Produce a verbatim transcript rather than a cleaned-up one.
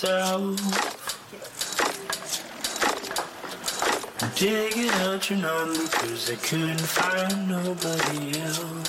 myself. Digging out your number cause I couldn't find nobody else.